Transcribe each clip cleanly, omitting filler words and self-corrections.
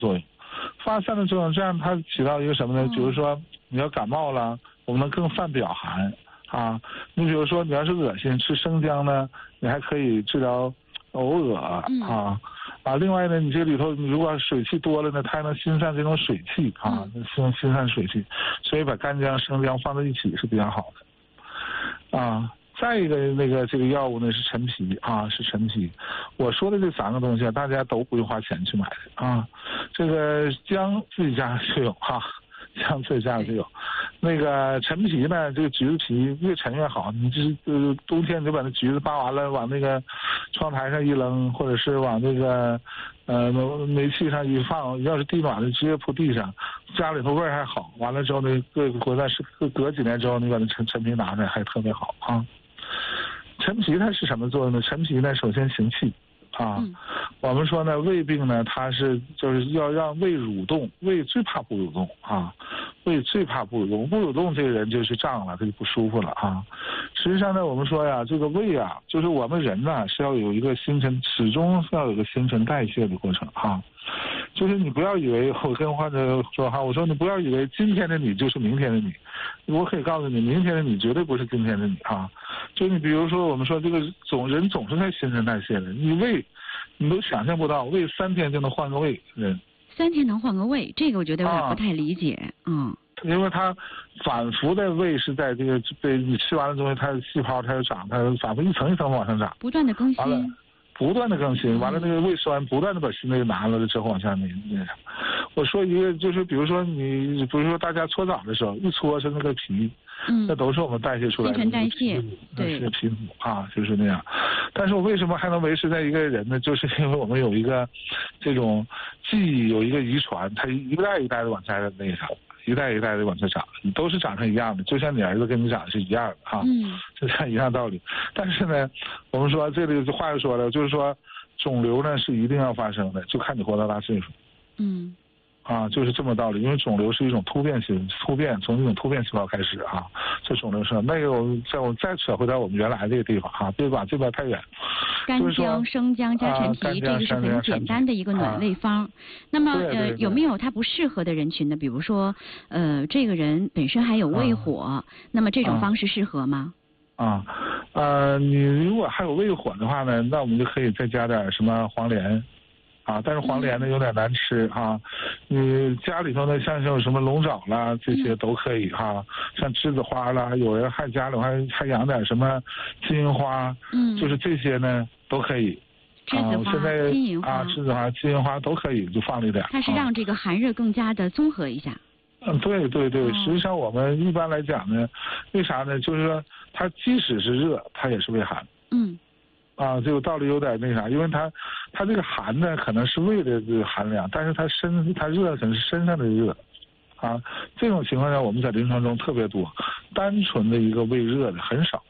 作用。发散的作用，这样它起到一个什么呢？比如说你要感冒了，我们能更散表寒啊。你比如说你要是恶心，吃生姜呢，你还可以治疗呕恶啊。另外呢，你这里头你如果水气多了呢，它还能心散这种水气啊，心散水气，所以把干姜、生姜放在一起是比较好的啊。再一个这个药物呢是陈皮啊，是陈皮。我说的这3个东西大家都不用花钱去买的啊。这个姜自己家就有哈，姜自己家就有。那个陈皮呢，这个橘子皮越陈越好。你就是冬天你就把那橘子扒完了，往那个窗台上一扔，或者是往那个煤气上一放，要是地暖的直接铺地上，家里头味儿还好。完了之后呢，隔几年之后，你把那陈皮拿出来还特别好啊。陈皮它是什么作用呢？陈皮呢，首先行气啊。我们说呢，胃病呢，它就是要让胃蠕动，胃最怕不蠕动啊，胃最怕不蠕动，不蠕动这个人就是胀了，他就不舒服了啊。实际上呢，我们说呀，这个胃啊，就是我们人呢是要有一个始终是要有一个新陈代谢的过程啊。就是你不要以为，我跟患者说哈，我说你不要以为今天的你就是明天的你，我可以告诉你，明天的你绝对不是今天的你啊。就你比如说，我们说这个人总是在新陈代谢的，你胃你都想象不到，胃3天就能换个胃人。 3天能换个胃，这个我觉得有点不太理解。 因为它反复的胃是在这个被你吃完了东西，它的细胞它就长，它反复一层一层往上长， 不断的更新。 不断的更新，完了那个胃酸不断的把新的拿了之后往下那啥。我说一个就是比如说大家搓澡的时候一搓是那个皮，那都是我们代谢出来的新陈代谢，对， 是皮肤啊，就是那样。但是我为什么还能维持在一个人呢？就是因为我们有一个这种记忆，有一个遗传，它一代一代的往下那个啥。一代一代的往下长，都是长成一样的，就像你儿子跟你长得是一样的啊，就像一样道理。但是呢，我们说这里话又说了，就是说肿瘤呢是一定要发生的，就看你活到大岁数。就是这么道理，因为肿瘤是一种突变，从这种突变细胞开始啊，这肿瘤是那个我再扯回到我们原来这个地方啊，别把这边太远。 干姜、生姜加陈皮，这个是很简单的一个暖胃方。那么有没有它不适合的人群呢？比如说这个人本身还有胃火，那么这种方式适合吗？ 你如果还有胃火的话呢，那我们就可以再加点什么黄连。但是黄连呢有点难吃哈，你家里头呢像有什么龙爪啦，这些都可以哈，像栀子花啦，有人还家里还养点什么金银花，就是这些呢都可以。 栀子花、 现在金银花、 栀子花、金银花都可以，就放了一点。 它是让这个寒热更加的综合一下。 对，实际上我们一般来讲呢，为啥呢？就是说它即使是热，它也是胃寒。这个道理有点那啥，因为它这个寒呢可能是胃的这个寒凉，但是它热可能是身上的热，这种情况下我们在临床中特别多，单纯的一个胃热的很少。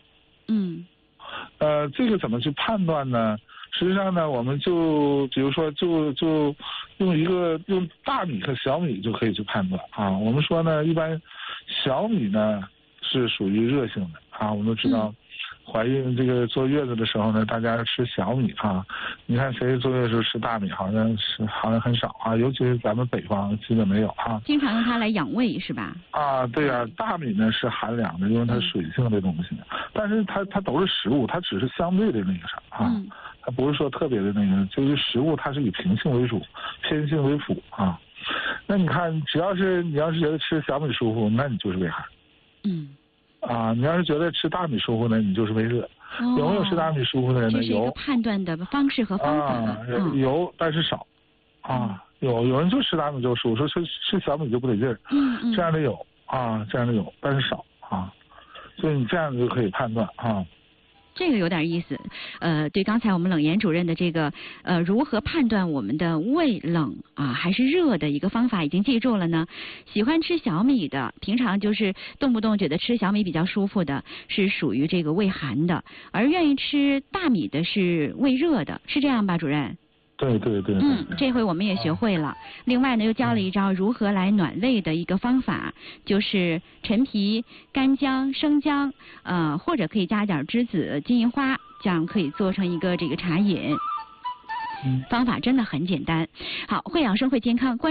这个怎么去判断呢？实际上呢，我们就比如说就用大米和小米就可以去判断啊。我们说呢，一般小米呢是属于热性的啊，我们都知道。怀孕这个坐月子的时候呢，大家吃小米啊。你看谁坐月子时候吃大米，好像很少啊，尤其是咱们北方基本没有啊。 经常用它来养胃是吧？ 对啊，大米呢是寒凉的，因为它是水性的东西，但是它都是食物，它只是相对的那个啥啊，它不是说特别的那个，就是食物它是以平性为主，偏性为辅啊。那你看，你要是觉得吃小米舒服，那你就是胃寒。你要是觉得吃大米舒服呢，你就是胃热。有没有吃大米舒服的人呢？ 这是一个判断的方式和方法。 有，但是少。有人就吃大米就舒服，说吃小米就不得劲儿。这样的有这样的有，但是少所以你这样就可以判断这个有点意思，对，刚才我们冷言主任的这个如何判断我们的胃冷还是热的一个方法已经记住了呢？喜欢吃小米的，平常就是动不动觉得吃小米比较舒服的，是属于这个胃寒的，而愿意吃大米的是胃热的，是这样吧，主任？ 对。 这回我们也学会了。另外呢，又教了一招如何来暖胃的一个方法，就是陈皮、干姜、生姜，或者可以加点栀子、金银花，这样可以做成一个这个茶饮。 方法真的很简单。好，会养生会健康。